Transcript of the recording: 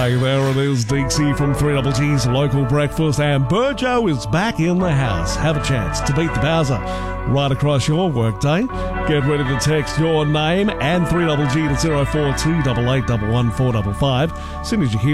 Hey there, it is Dixie from 3GG's Local Breakfast, and Burjo is back in the house. Have a chance to beat the Bowser right across your workday. Get ready to text your name and 3GG to 0428811455. As soon as you hear